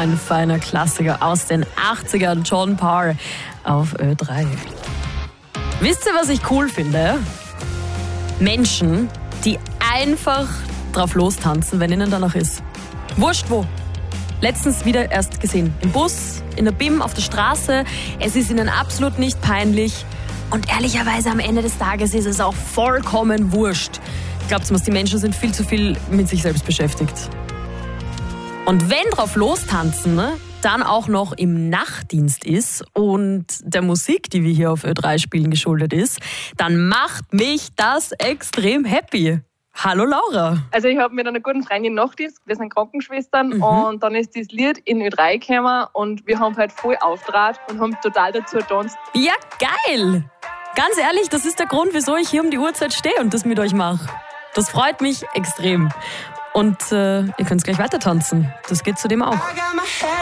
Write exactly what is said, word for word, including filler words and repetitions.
ein feiner Klassiker aus den achtzigern, John Parr auf Ö drei. Wisst ihr, was ich cool finde? Menschen, die einfach drauf lostanzen, wenn ihnen danach ist. Wurscht wo. Letztens wieder erst gesehen. Im Bus, in der B I M, auf der Straße. Es ist ihnen absolut nicht peinlich. Und ehrlicherweise am Ende des Tages ist es auch vollkommen wurscht. Glaubt mir, die Menschen sind viel zu viel mit sich selbst beschäftigt. Und wenn drauf lostanzen, ne, dann auch noch im Nachtdienst ist und der Musik, die wir hier auf Ö drei spielen, geschuldet ist, dann macht mich das extrem happy. Hallo Laura. Also ich habe mit einer guten Freundin Nachtdienst, wir sind Krankenschwestern, mhm. und dann ist das Lied in Ö drei gekommen und wir haben halt voll aufgetragen und haben total dazu getanzt. Ja, geil! Ganz ehrlich, das ist der Grund, wieso ich hier um die Uhrzeit stehe und das mit euch mache. Das freut mich extrem. Und äh, ihr könnt gleich weiter tanzen. Das geht zudem auch.